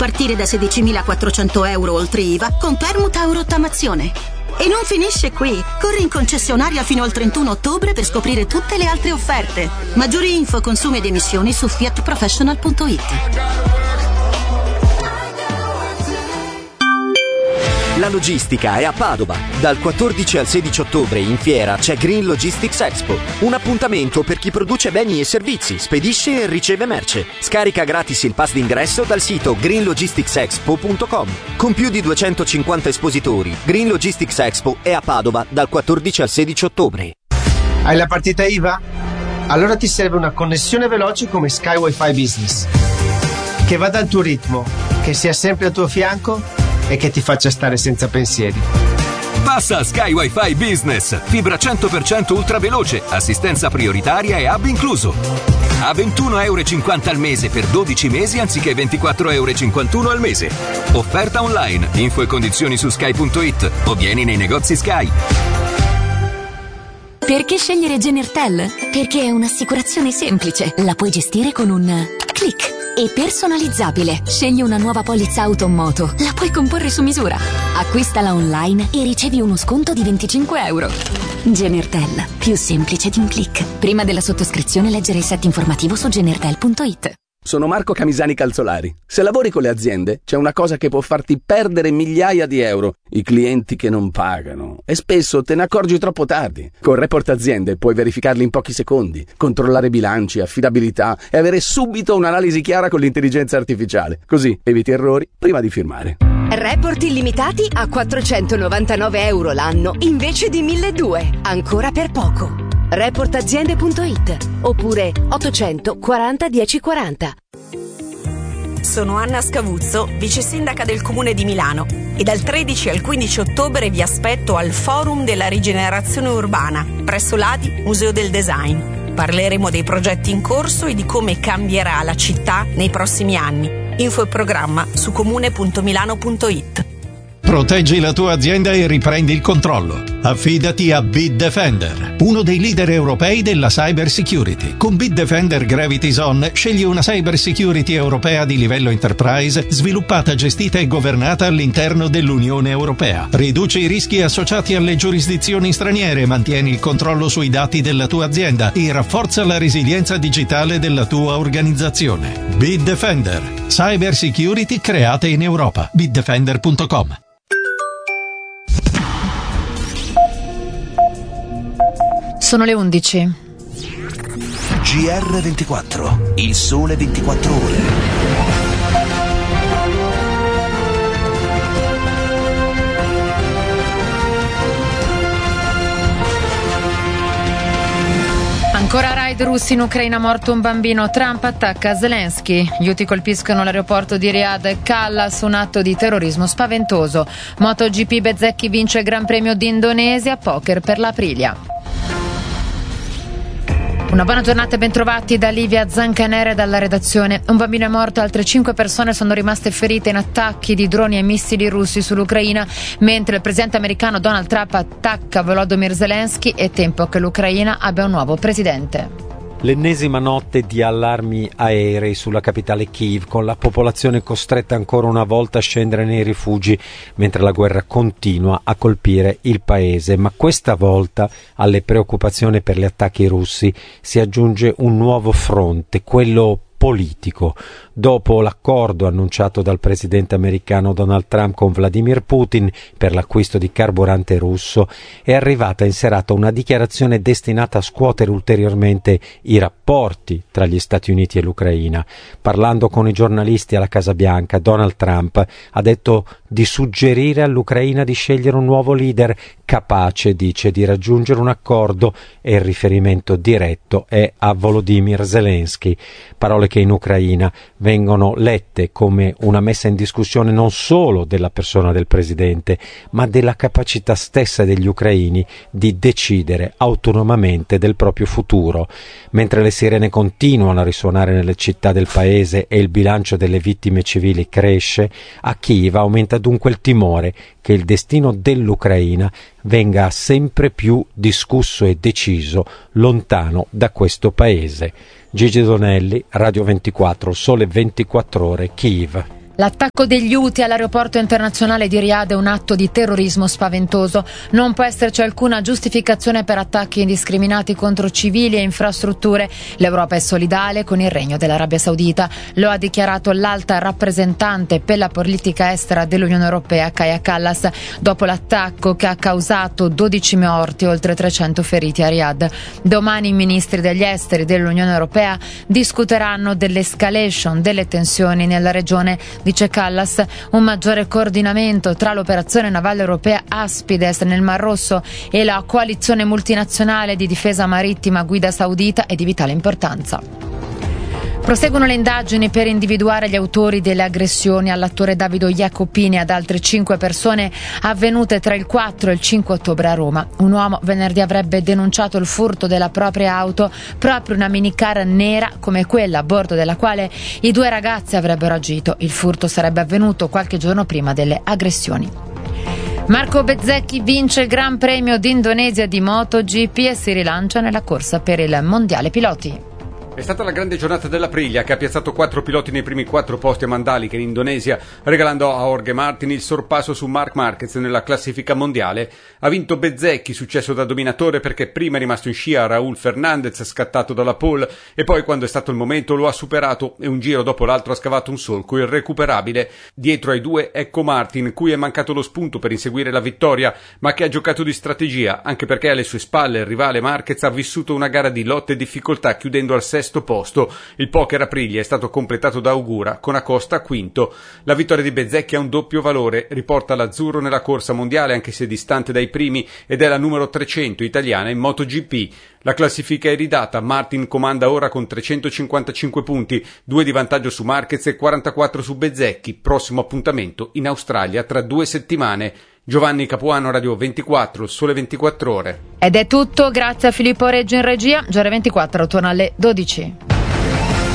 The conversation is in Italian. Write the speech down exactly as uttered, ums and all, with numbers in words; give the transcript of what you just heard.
partire da sedicimilaquattrocento euro oltre I V A con permuta o rottamazione. E non finisce qui. Corri in concessionaria fino al trentuno ottobre per scoprire tutte le altre offerte. Maggiori info, consumi ed emissioni su fiat professional punto it. La logistica è a Padova. Dal quattordici al sedici ottobre in fiera c'è Green Logistics Expo, un appuntamento per chi produce beni e servizi, spedisce e riceve merce. Scarica gratis il pass d'ingresso dal sito green logistics expo punto com. Con più di duecentocinquanta espositori, Green Logistics Expo è a Padova dal quattordici al sedici ottobre. Hai la partita I V A? Allora ti serve una connessione veloce come Sky Wi-Fi Business, che vada al tuo ritmo, che sia sempre al tuo fianco e che ti faccia stare senza pensieri. Passa a Sky Wi-Fi Business, fibra cento per cento ultra veloce, assistenza prioritaria e hub incluso. A ventuno euro e cinquanta al mese per dodici mesi anziché ventiquattro euro e cinquantuno al mese. Offerta online, info e condizioni su sky punto it o vieni nei negozi Sky. Perché scegliere Genertel? Perché è un'assicurazione semplice, la puoi gestire con un click. E personalizzabile. Scegli una nuova polizza auto o moto, la puoi comporre su misura. Acquistala online e ricevi uno sconto di venticinque euro. Genertel, più semplice di un click. Prima della sottoscrizione leggere il set informativo su genertel punto it. Sono Marco Camisani Calzolari. Se lavori con le aziende, c'è una cosa che può farti perdere migliaia di euro: i clienti che non pagano. E spesso te ne accorgi troppo tardi. Con Report Aziende puoi verificarli in pochi secondi, controllare bilanci, affidabilità e avere subito un'analisi chiara con l'intelligenza artificiale. Così eviti errori prima di firmare. Report illimitati a quattrocentonovantanove euro l'anno invece di milleduecento. Ancora per poco. report aziende punto it oppure ottocento quaranta dieci quaranta. Sono Anna Scavuzzo, vice sindaca del Comune di Milano, e dal tredici al quindici ottobre vi aspetto al Forum della Rigenerazione Urbana presso l'A D I Museo del Design. Parleremo dei progetti in corso e di come cambierà la città nei prossimi anni. Info e programma su comune punto milano punto it. Proteggi la tua azienda e riprendi il controllo. Affidati a Bitdefender, uno dei leader europei della cyber security. Con Bitdefender Gravity Zone scegli una cyber security europea di livello enterprise, sviluppata, gestita e governata all'interno dell'Unione Europea. Riduci i rischi associati alle giurisdizioni straniere, mantieni il controllo sui dati della tua azienda e rafforza la resilienza digitale della tua organizzazione. Bitdefender, cyber security creata in Europa. bitdefender punto com. Sono le undici. G R ventiquattro, il sole ventiquattro ore. Ancora raid russi in Ucraina, morto un bambino. Trump attacca Zelensky. Gli Houthi colpiscono l'aeroporto di Riyadh. Callas, un atto di terrorismo spaventoso. MotoGP, Bezzecchi vince il Gran Premio d'Indonesia. Poker per l'Aprilia. Una buona giornata e bentrovati da Livia Zancanere dalla redazione. Un bambino è morto, altre cinque persone sono rimaste ferite in attacchi di droni e missili russi sull'Ucraina, mentre il presidente americano Donald Trump attacca Volodymyr Zelensky. È tempo che l'Ucraina abbia un nuovo presidente. L'ennesima notte di allarmi aerei sulla capitale Kiev, con la popolazione costretta ancora una volta a scendere nei rifugi mentre la guerra continua a colpire il paese. Ma questa volta alle preoccupazioni per gli attacchi russi si aggiunge un nuovo fronte, quello politico. Dopo l'accordo annunciato dal presidente americano Donald Trump con Vladimir Putin per l'acquisto di carburante russo, è arrivata in serata una dichiarazione destinata a scuotere ulteriormente i rapporti tra gli Stati Uniti e l'Ucraina. Parlando con i giornalisti alla Casa Bianca, Donald Trump ha detto di suggerire all'Ucraina di scegliere un nuovo leader capace, dice, di raggiungere un accordo, e il riferimento diretto è a Volodymyr Zelensky. Parole che in Ucraina vengono lette come una messa in discussione non solo della persona del presidente, ma della capacità stessa degli ucraini di decidere autonomamente del proprio futuro. Mentre le sirene continuano a risuonare nelle città del paese e il bilancio delle vittime civili cresce, a Kiev aumenta dunque il timore che il destino dell'Ucraina venga sempre più discusso e deciso lontano da questo paese. Gigi Donelli, Radio ventiquattro, Sole ventiquattro Ore, Kiev. L'attacco degli Houthi all'aeroporto internazionale di Riyadh è un atto di terrorismo spaventoso. Non può esserci alcuna giustificazione per attacchi indiscriminati contro civili e infrastrutture. L'Europa è solidale con il regno dell'Arabia Saudita. Lo ha dichiarato l'alta rappresentante per la politica estera dell'Unione Europea, Kaja Kallas, dopo l'attacco che ha causato dodici morti e oltre trecento feriti a Riyadh. Domani i ministri degli esteri dell'Unione Europea discuteranno dell'escalation delle tensioni nella regione. Dice Kallas, un maggiore coordinamento tra l'operazione navale europea Aspides nel Mar Rosso e la coalizione multinazionale di difesa marittima a guida saudita è di vitale importanza. Proseguono le indagini per individuare gli autori delle aggressioni all'attore Davido Jacopini e ad altre cinque persone avvenute tra il quattro e il cinque ottobre a Roma. Un uomo venerdì avrebbe denunciato il furto della propria auto, proprio una minicar nera come quella a bordo della quale i due ragazzi avrebbero agito. Il furto sarebbe avvenuto qualche giorno prima delle aggressioni. Marco Bezzecchi vince il Gran Premio d'Indonesia di MotoGP e si rilancia nella corsa per il Mondiale Piloti. È stata la grande giornata dell'Aprilia che ha piazzato quattro piloti nei primi quattro posti a Mandalika in Indonesia, regalando a Jorge Martin il sorpasso su Marc Marquez nella classifica mondiale. Ha vinto Bezzecchi, successo da dominatore perché prima è rimasto in scia Raúl Fernandez scattato dalla pole e poi quando è stato il momento lo ha superato e un giro dopo l'altro ha scavato un solco irrecuperabile. Dietro ai due ecco Martin, cui è mancato lo spunto per inseguire la vittoria, ma che ha giocato di strategia, anche perché alle sue spalle il rivale Marquez ha vissuto una gara di lotte e difficoltà chiudendo al sesto posto. Il poker Aprilia è stato completato da Augura con Acosta quinto. La vittoria di Bezzecchi ha un doppio valore, riporta l'azzurro nella corsa mondiale anche se distante dai primi ed è la numero trecento italiana in MotoGP. La classifica è ridata, Martin comanda ora con trecentocinquantacinque punti, due di vantaggio su Marquez e quarantaquattro su Bezzecchi. Prossimo appuntamento in Australia tra due settimane. Giovanni Capuano, Radio ventiquattro, Sole ventiquattro Ore. Ed è tutto, grazie a Filippo Reggio in regia. Giore ventiquattro torna alle dodici.